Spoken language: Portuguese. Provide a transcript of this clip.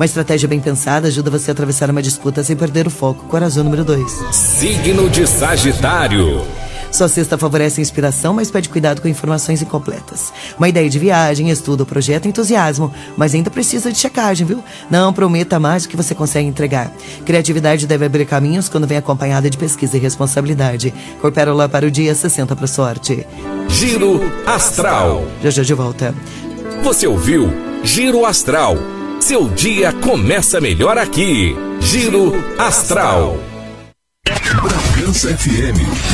Uma estratégia bem pensada ajuda você a atravessar uma disputa sem perder o foco. Coração número 2. Signo de Sagitário. Sua cesta favorece a inspiração, mas pede cuidado com informações incompletas. Uma ideia de viagem, estudo, projeto, entusiasmo, mas ainda precisa de checagem, viu? Não prometa mais do que você consegue entregar. Criatividade deve abrir caminhos quando vem acompanhada de pesquisa e responsabilidade. Cor pérola para o dia, 60 para sorte. Giro Astral. Já de volta. Você ouviu Giro Astral. Seu dia começa melhor aqui. Giro Astral. Bragança FM.